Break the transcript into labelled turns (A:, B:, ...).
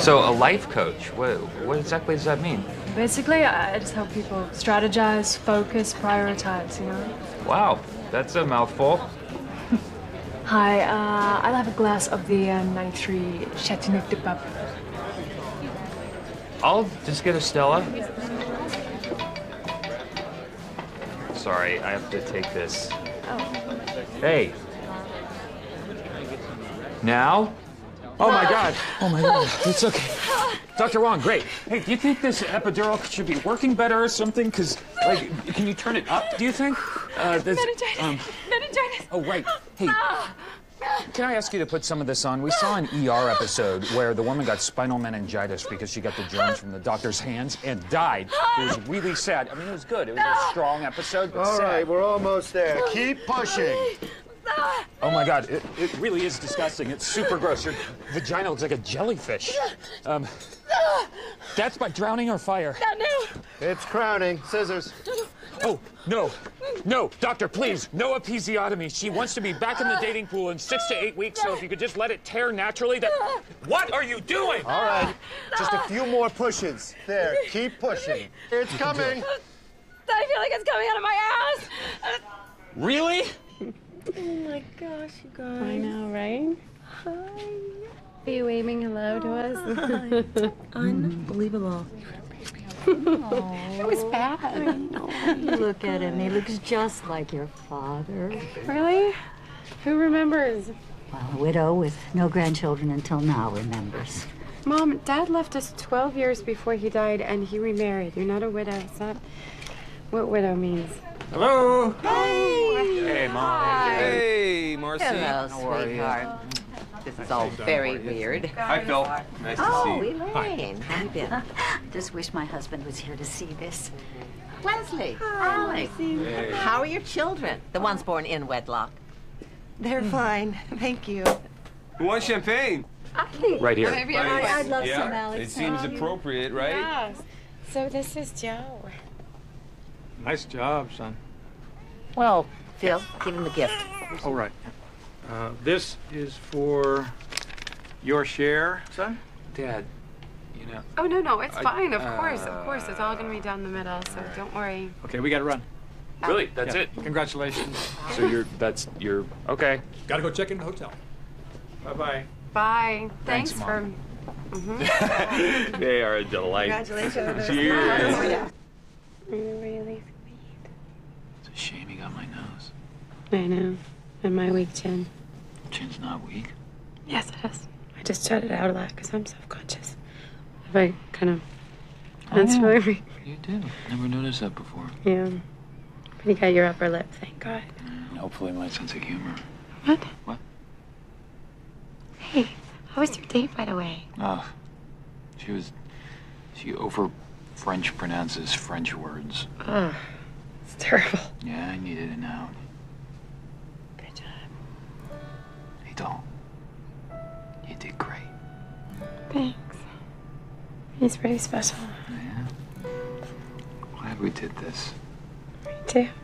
A: So a life coach, what exactly does that mean?
B: Basically, I just help people strategize, focus, prioritize, you know?
A: Wow, that's a mouthful.
B: Hi, I'll have a glass of the 93 Chateauneuf de Pape.
A: I'll just get a Stella. Sorry, I have to take this.
B: Oh.
A: Hey. Now?
C: Oh my God. Oh my God. It's okay. Dr. Wong, great. Hey, do you think this epidural should be working better or something? Because, like, can you turn it up, do you think?
B: Meningitis.
C: Oh, right. Hey, can I ask you to put some of this on? We saw an ER episode where the woman got spinal meningitis because she got the germs from the doctor's hands and died. It was really sad. I mean, it was good. It was a strong episode, but
D: All
C: sad.
D: right, we're almost there. Keep pushing.
C: Oh my God, it really is disgusting. It's super gross. Your vagina looks like a jellyfish. That's by drowning or fire?
D: It's crowning. Scissors.
C: Oh, no. No, doctor, please, no episiotomy. She wants to be back in the dating pool in 6 to 8 weeks, so if you could just let it tear naturally, that... What are you doing?
D: All right, just a few more pushes. There, keep pushing. It's coming.
E: I feel like it's coming out of my ass.
C: Really?
E: Oh my gosh, you guys.
F: I know, right?
E: Hi.
F: Are you waving hello to us?
E: Unbelievable.
F: It was bad.
G: Look at him. He looks just like your father.
F: Really? Who remembers?
G: Well, a widow with no grandchildren until now remembers.
F: Mom, Dad left us 12 years before he died, and he remarried. You're not a widow. Is that what widow means?
C: Hello?
A: Hey, Mom.
H: Hey, Marcy.
I: Hello,
H: How are you?
I: sweetheart. This is all very weird.
H: Hi, Phil. Nice to see you.
I: Elaine, how you been?
G: Just wish my husband was here to see this.
I: Wesley, Alex. How are your children? The ones born in wedlock.
E: They're fine. Thank you.
H: Who wants champagne?
A: Right here.
G: I'd love
H: Yeah,
G: some, Alex.
H: it seems appropriate, right?
F: Yes. So this is Joe.
J: Nice job, son.
I: Well, Phil, give him the gift.
J: All right. This is for your share, son?
A: Dad, you know...
F: Oh, no, it's fine. Of course. It's all going to be down the middle, so don't worry.
J: Okay, we gotta run.
A: Really? That's it?
J: Congratulations.
A: So you're... Okay.
J: Gotta go check in the hotel. Bye-bye.
F: Bye.
A: Thanks,
F: for...
H: They are a delight.
E: Congratulations.
H: Cheers.
F: You're really
C: It's a shame you got my nose.
F: sweet. I know. And my weak chin.
C: Chin's not weak.
F: Yes, it is. I just shut it out a lot because I'm self-conscious. If I kind of... That's really weak.
C: You do. Never noticed that before.
F: Yeah. But you got your upper lip, thank God.
C: Hopefully my sense of humor.
F: What?
C: What?
F: Hey, how was your date, by the way?
C: Oh, she over French pronounces French words.
F: Oh, it's terrible.
C: Yeah, I needed it out.
F: Good job.
C: Hey, doll. You did great.
F: Thanks. He's pretty special.
C: Yeah. Glad we did this.
F: Me too.